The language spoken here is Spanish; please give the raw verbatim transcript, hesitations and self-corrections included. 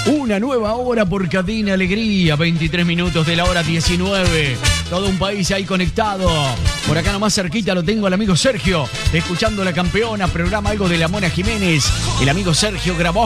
Una nueva hora por Cadena Alegría, veintitrés minutos de la hora diecinueve. Todo un país ahí conectado. Por acá nomás cerquita lo tengo al amigo Sergio, escuchando La Campeona, programa algo de la Mona Jiménez. El amigo Sergio grabó